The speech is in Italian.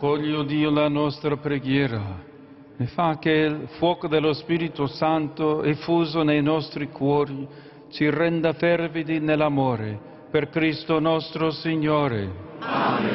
Accogli, o Dio, la nostra preghiera e fa che il fuoco dello Spirito Santo, effuso nei nostri cuori, ci renda fervidi nell'amore per Cristo nostro Signore.